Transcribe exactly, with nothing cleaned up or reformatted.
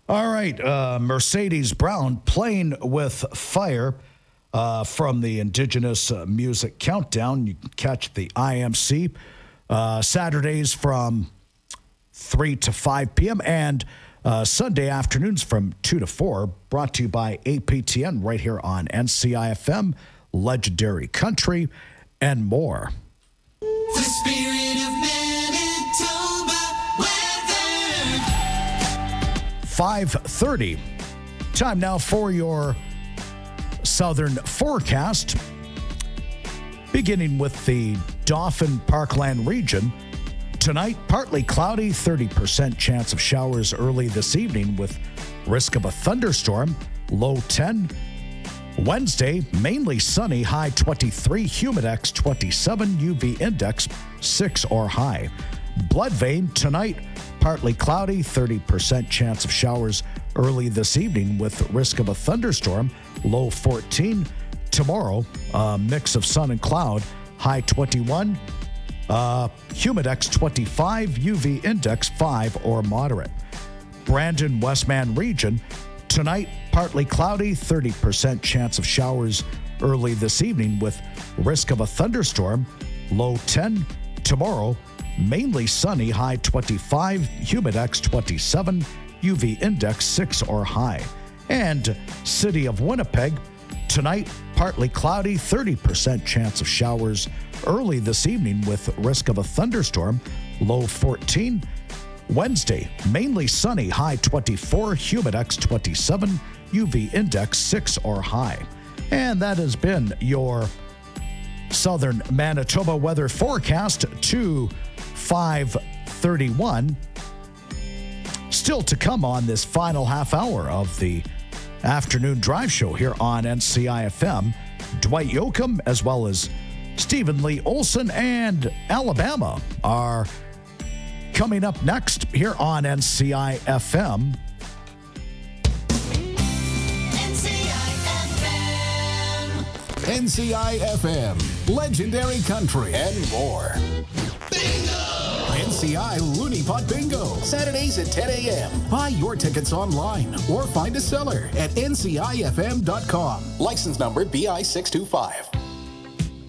All right, uh, Mercedes Brown, Playing with Fire, uh, from the Indigenous uh, Music Countdown. You can catch the I M C uh, Saturdays from three to five p.m. and uh, Sunday afternoons from two to four, brought to you by A P T N right here on N C I F M, Legendary Country, and more. The spirit of Manitoba weather. five thirty. Time now for your southern forecast. Beginning with the Dauphin Parkland region. Tonight, partly cloudy, thirty percent chance of showers early this evening with risk of a thunderstorm, low ten. Wednesday, mainly sunny, high twenty-three, humidex twenty-seven, U V index six or high. Bloodvein, tonight, partly cloudy, thirty percent chance of showers early this evening with risk of a thunderstorm, low fourteen. Tomorrow, a mix of sun and cloud, high twenty-one, uh, humidex twenty-five, U V index five or moderate. Brandon, Westman region, tonight, partly cloudy, thirty percent chance of showers early this evening with risk of a thunderstorm, low ten. Tomorrow, mainly sunny, high twenty-five, humidex twenty-seven, U V index six or high. And City of Winnipeg, tonight, partly cloudy, thirty percent chance of showers early this evening with risk of a thunderstorm, low fourteen. Wednesday, mainly sunny, high twenty-four, humidex twenty-seven, U V index six or high. And that has been your southern Manitoba weather forecast to five thirty-one. Still to come on this final half hour of the afternoon drive show here on N C I F M. Dwight Yoakam, as well as Stephen Lee Olson and Alabama, are coming up next here on N C I F M. N C I F M. N C I F M, Legendary Country, and more. N C I Looney Pot Bingo, Saturdays at ten a.m. Buy your tickets online or find a seller at N C I F M dot com. License number B I six two five.